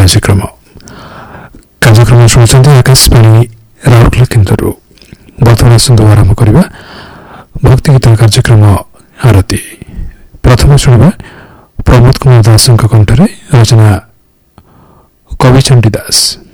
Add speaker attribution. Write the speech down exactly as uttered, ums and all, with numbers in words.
Speaker 1: କାର୍ଯ୍ୟକ୍ରମ କାର୍ଯ୍ୟକ୍ରମ ଶୁଣୁଛନ୍ତି ଆକାଶବାଣୀ ରାଉରକେଲା କେନ୍ଦ୍ରରୁ। ବର୍ତ୍ତମାନ ଆସନ୍ତୁ ଆରମ୍ଭ କରିବା ଭକ୍ତିଗୀତ କାର୍ଯ୍ୟକ୍ରମ ଆରତି। ପ୍ରଥମେ ଶୁଣିବା ପ୍ରମୋଦ କୁମାର ଦାସଙ୍କ କଣ୍ଠରେ ରଚନା କବିଚଣ୍ଡୀ ଦାସ।